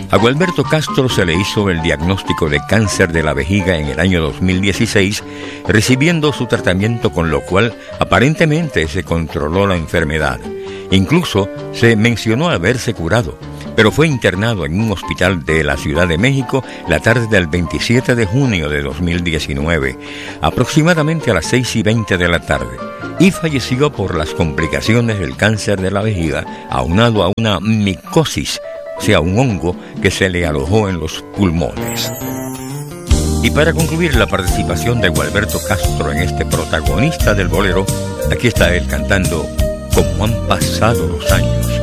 A Gualberto Castro se le hizo el diagnóstico de cáncer de la vejiga en el año 2016, recibiendo su tratamiento, con lo cual aparentemente se controló la enfermedad. Incluso se mencionó haberse curado, pero fue internado en un hospital de la Ciudad de México la tarde del 27 de junio de 2019, aproximadamente a las 6:20 de la tarde, y falleció por las complicaciones del cáncer de la vejiga, aunado a una micosis, o sea, un hongo que se le alojó en los pulmones. Y para concluir la participación de Gualberto Castro en este protagonista del bolero, aquí está él cantando Como han pasado los años.